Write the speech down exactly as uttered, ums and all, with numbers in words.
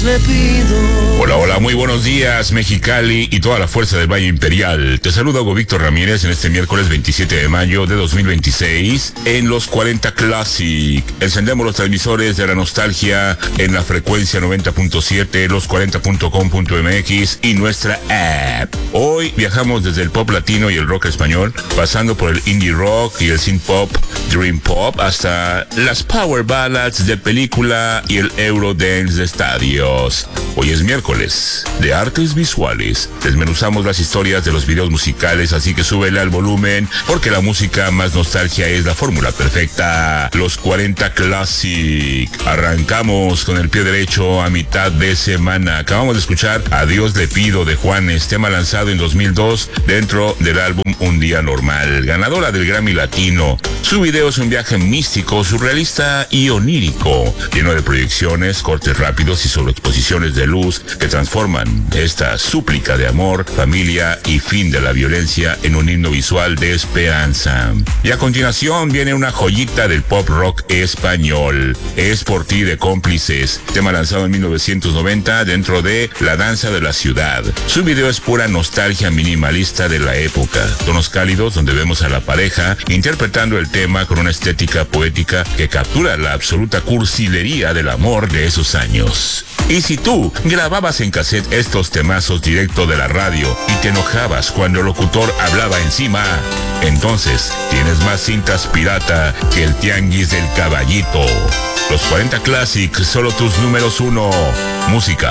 Dios le pido. Hola, hola, muy buenos días, Mexicali y toda la fuerza del Valle Imperial. Te saluda Hugo Víctor Ramírez en este miércoles veintisiete de mayo de dos mil veintiséis en los cuarenta Classic. Encendemos los transmisores de la nostalgia en la frecuencia noventa punto siete, los cuarenta punto com punto m x y nuestra app. Hoy viajamos desde el pop latino y el rock español, pasando por el indie rock y el synth pop, dream pop, hasta las power ballads de película y el eurodance de estadios. Hoy es miércoles de artes visuales. Desmenuzamos las historias de los videos musicales, así que súbele al volumen, porque la música más nostalgia es la fórmula perfecta. Los cuarenta Classic. Arrancamos con el pie derecho a mitad de semana. Acabamos de escuchar A Dios le pido de Juanes, tema lanzado en dos mil dos dentro del álbum Un Día Normal, ganadora del Grammy Latino. Su video es un viaje místico, surrealista y onírico, lleno de proyecciones, cortes rápidos y sobreexposiciones de luz que transforman esta súplica de amor, familia y fin de la violencia en un himno visual de esperanza. Y a continuación viene una joyita del pop rock español, Es por ti de Cómplices, tema lanzado en mil novecientos noventa dentro de La Danza de la Ciudad. Su video es pura nostalgia minimalista de la época, tonos cálidos donde vemos a la pareja interpretando el tema con una estética poética que captura la absoluta cursilería del amor de esos años. Y si tú grababas en cassette estos temazos directo de la radio y te enojabas cuando el locutor hablaba encima, entonces tienes más cintas pirata que el tianguis del caballito. Los cuarenta Classic, solo tus números uno. Música